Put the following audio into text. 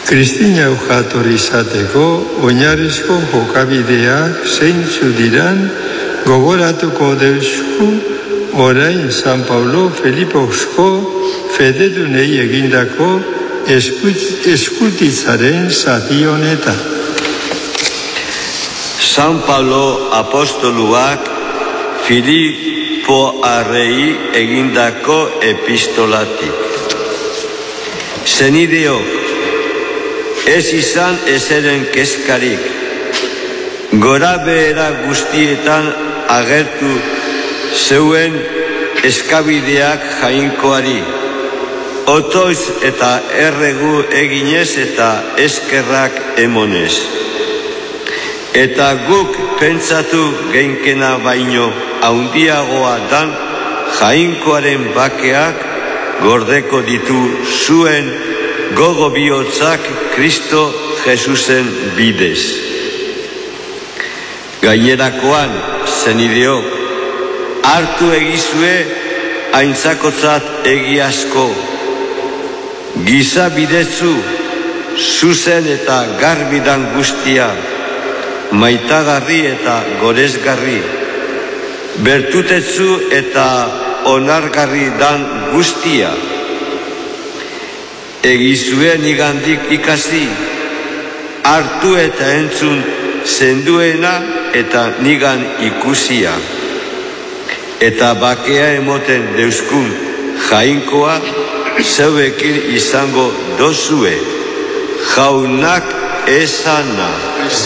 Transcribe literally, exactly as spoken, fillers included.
Kristina Eujatorri izateko oinarrizko jokabideak zeintzu diran gogoratuko deusku orain San Paulo Filiposko fededunei egindako eskutitzaren zati honetan. San Paulo apostoluak Filipoarrei egindako epistolatik. Senideok, ez izan ezeren kezkarik, gora behera guztietan agertu zeuen eskabideak jainkoari, otoiz eta erregu eginez eta eskerrak emonez. Eta guk pentsatu geinkena baino haundiagoa dan jainkoaren bakeak gordeko ditu zuen gogo bihotzak Kristo Jesusen bidez. Gainerakoan, zenideok, hartu egizue aintzakotzat egiazko, giza bidetzu, zuzen eta garbidan guztia, maitagarri eta gorezgarri, bertutetzu eta onargarri dan guztia, egizue nigandik ikasi, hartu eta entzun zenduena eta nigan ikusia, eta bakea emoten deuskun jainkoa zeuekin izango dozue, jaunak esana.